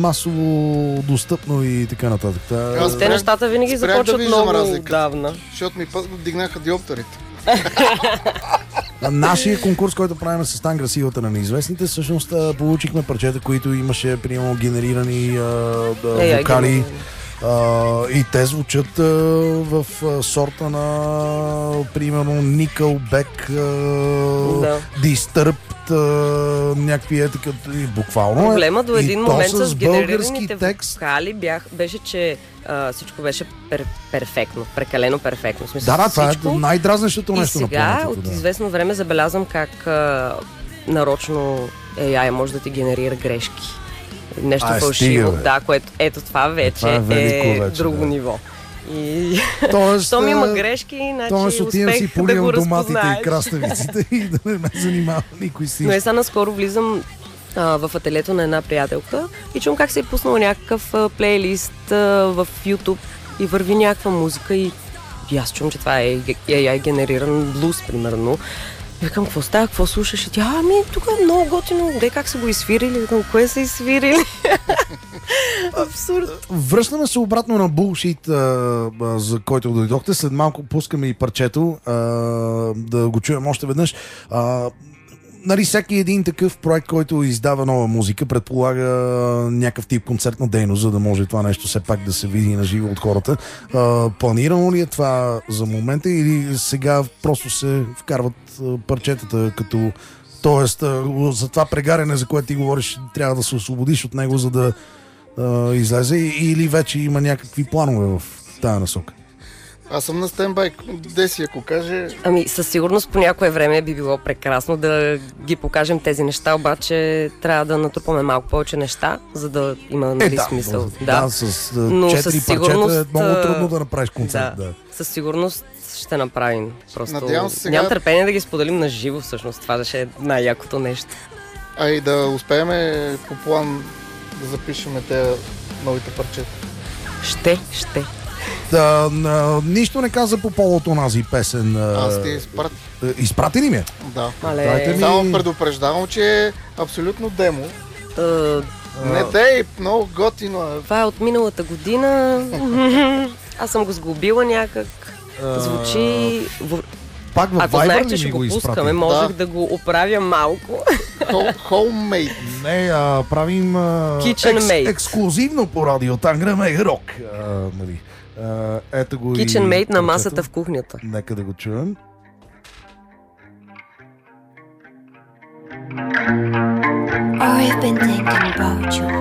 масово достъпно и така нататък. Те нещата винаги започват много отдавна. Защото ми дигнаха диоптерите. Нашия конкурс, който правим с Тангра силата на неизвестните, всъщност получихме парчета, които имаше примерно генерирани вокали. И те звучат в сорта на примерно Nickelback, Disturbed, някакви етика, буквално. Проблема до един момент с генерираните текст вокали беше, че всичко беше перфектно, прекалено перфектно. Да, това е най-дразнещото нещо на планетата. И сега от известно време забелязвам как нарочно AI може да ти генерира грешки. Нещо фалшиво, което ето това вече е друго ниво. И щом има грешки, значи успех да го разпознаеш. И краставиците и да не ме занимава никой си. Но сега наскоро влизам в ателието на една приятелка и чум как се е пуснал някакъв плейлист в YouTube и върви някаква музика и аз чум, че това е AI генериран блуз, примерно. Викам, какво става, какво слушаш? И тя, тук е много готино. Как са го изсвирили? Викам, кое са изсвирили? Абсурд. Връщаме се обратно на булшит, за който дойдохте. След малко пускаме и парчето, да го чуем още веднъж. Нали, всеки един такъв проект, който издава нова музика, предполага някакъв тип концертна дейност, за да може това нещо все пак да се види на живо от хората. Планирано ли е това за момента или сега просто се вкарват парчетата като... Тоест, за това прегаряне, за което ти говориш, трябва да се освободиш от него, за да излезе, или вече има някакви планове в тази насока? Аз съм на стендбай. Деси, ако каже... Със сигурност по някое време би било прекрасно да ги покажем тези неща, обаче трябва да натрупаме малко повече неща, за да има смисъл. Да, с 4 парчета е много трудно да направиш концерт. Да. Със сигурност ще направим. Просто сега... нямам търпение да ги споделим на живо, всъщност. Това ще е най-якото нещо. И да успеем по план да запишем тези новите парчета. Ще. Нищо не каза по повод онази песен. Аз ти изпрати. Изпрати ли ми? Да. Само предупреждавам, че е абсолютно демо. Не дей, много готино. Това е от миналата година. Аз съм го сгубила някак. Звучи... Пак в ако знаех, че ще го пускаме, можех да го оправя малко. Homemade. Не, правим ексклюзивно по радио Тангра Мега Рок. Ето го Kitchen Made на масата в кухнята. Нека да го чуем. I've been thinking about you